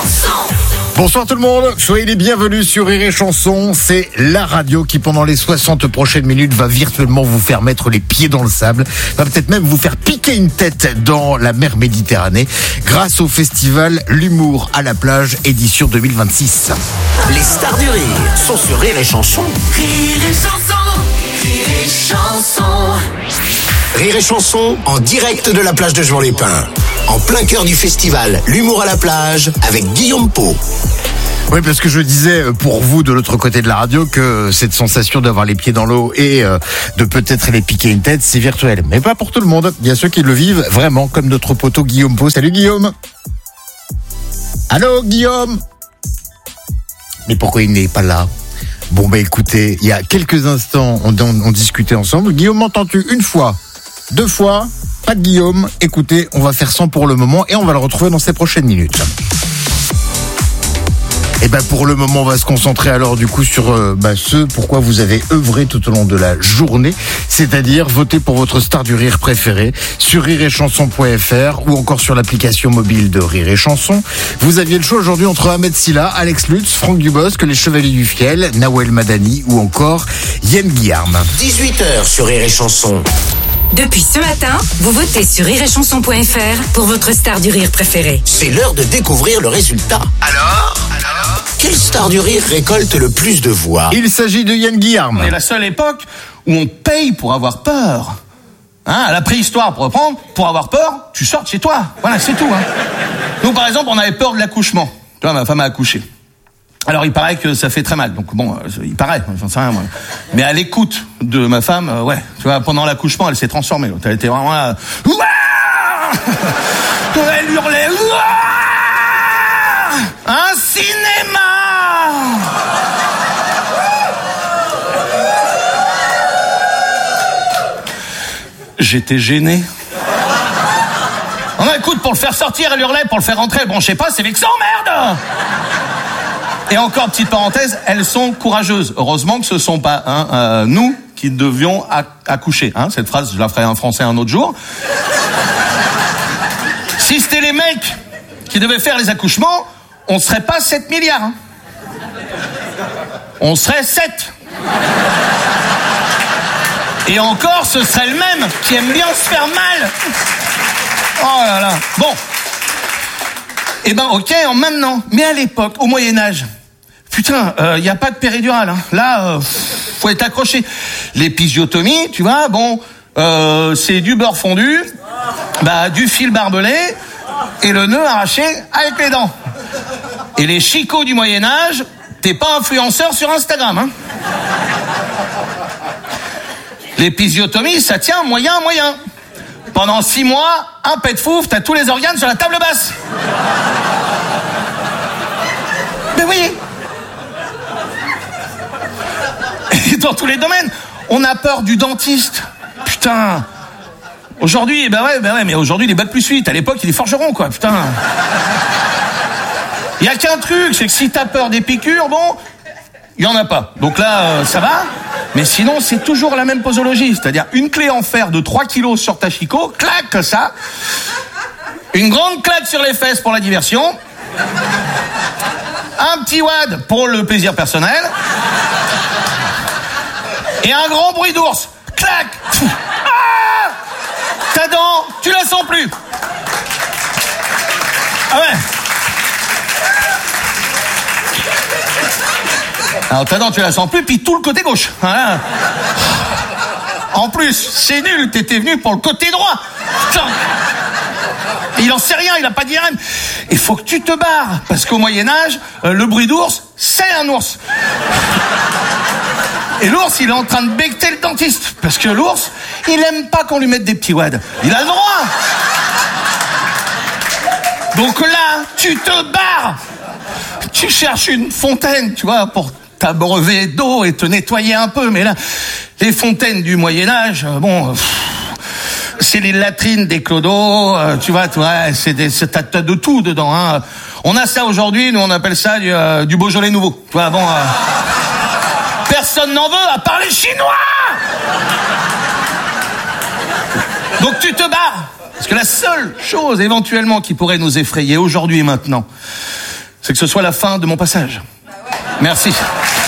Chanson. Bonsoir tout le monde, soyez les bienvenus sur Rire et Chanson. C'est la radio qui pendant les 60 prochaines minutes va virtuellement vous faire mettre les pieds dans le sable, va peut-être même vous faire piquer une tête dans la mer Méditerranée grâce au festival L'Humour à la plage édition 2026. Les stars du rire sont sur Rire et Chanson. Rire et Chanson. Rire et Chanson. Rire et Chanson en direct de la plage de Juan-les-Pins. En plein cœur du festival L'Humour à la plage avec Guillaume Pau. Oui, parce que je disais pour vous de l'autre côté de la radio que cette sensation d'avoir les pieds dans l'eau et de peut-être les piquer une tête, c'est virtuel. Mais pas pour tout le monde. Il y a ceux qui le vivent vraiment comme notre poteau Guillaume Pau. Salut Guillaume. Allô Guillaume. Mais pourquoi il n'est pas là ? Bon écoutez, il y a quelques instants on discutait ensemble. Guillaume, m'entends-tu une fois ? Deux fois, pas de Guillaume. Écoutez, on va faire 100 pour le moment et on va le retrouver dans ces prochaines minutes. Et pour le moment, on va se concentrer alors du coup sur ce pourquoi vous avez œuvré tout au long de la journée, c'est-à-dire voter pour votre star du rire préféré sur rireetchanson.fr ou encore sur l'application mobile de Rire et Chanson. Vous aviez le choix aujourd'hui entre Ahmed Silla, Alex Lutz, Franck Dubosc, les Chevaliers du Fiel, Nawel Madani ou encore Yann Guillarme. 18h sur Rire et Chanson. Depuis ce matin, vous votez sur rireetchanson.fr pour votre star du rire préférée. C'est l'heure de découvrir le résultat. Alors quelle star du rire récolte le plus de voix ? Il s'agit de Yann Guillarme. On est la seule époque où on paye pour avoir peur. À la préhistoire, pour reprendre, pour avoir peur, tu sors de chez toi. Voilà, c'est tout. Nous, par exemple, on avait peur de l'accouchement. Tu vois, ma femme a accouché. Alors, il paraît que ça fait très mal. Donc, bon, il paraît, j'en sais rien, moi. Mais à l'écoute de ma femme, tu vois, pendant l'accouchement, elle s'est transformée. Elle était vraiment là. Elle hurlait. Un cinéma! J'étais gêné. Écoute, pour le faire sortir, elle hurlait, pour le faire rentrer, bon, je sais pas, c'est vexant, merde! Et encore, petite parenthèse, elles sont courageuses. Heureusement que ce sont pas nous qui devions accoucher. Cette phrase, je la ferai en français un autre jour. Si c'était les mecs qui devaient faire les accouchements, on serait pas 7 milliards. On serait 7. Et encore, ce serait le même qui aime bien se faire mal. Oh là là. Bon. Ok, maintenant. Mais à l'époque, au Moyen-Âge, putain, y a pas de péridurale. Là, faut être accroché. L'épisiotomie, tu vois, c'est du beurre fondu, du fil barbelé et le nœud arraché avec les dents. Et les chicots du Moyen-Âge, t'es pas influenceur sur Instagram. L'épisiotomie, ça tient moyen. Pendant 6 mois, un pet fouf, t'as tous les organes sur la table basse. Mais oui. Et dans tous les domaines, on a peur du dentiste. Putain. Aujourd'hui, mais aujourd'hui, les Bac+8. À l'époque, il est forgeron, quoi, putain. Il y a qu'un truc, c'est que si t'as peur des piqûres, il y en a pas. Donc là, ça va. Mais sinon, c'est toujours la même posologie. C'est-à-dire une clé en fer de 3 kilos sur ta chicot, clac, ça. Une grande claque sur les fesses pour la diversion. Un petit wad pour le plaisir personnel. Et un grand bruit d'ours. Clac. Ta dent, tu la sens plus. Ah ouais. Alors ta dent, tu la sens plus, puis tout le côté gauche. Voilà. En plus, c'est nul, t'étais venu pour le côté droit. Putain. Et il en sait rien, il a pas d'IRM. Il faut que tu te barres, parce qu'au Moyen-Âge, le bruit d'ours, c'est un ours. Et l'ours, il est en train de becqueter le dentiste. Parce que l'ours, il aime pas qu'on lui mette des petits wads. Il a le droit. Donc là, tu te barres. Tu cherches une fontaine, tu vois, pour t'abreuver d'eau et te nettoyer un peu. Mais là, les fontaines du Moyen-Âge, c'est les latrines des clodos, tu vois, t'as de tout dedans. On a ça aujourd'hui, nous on appelle ça du Beaujolais nouveau. Tu vois, personne n'en veut à part les Chinois. Donc tu te barres. Parce que la seule chose éventuellement qui pourrait nous effrayer aujourd'hui et maintenant, c'est que ce soit la fin de mon passage. Merci.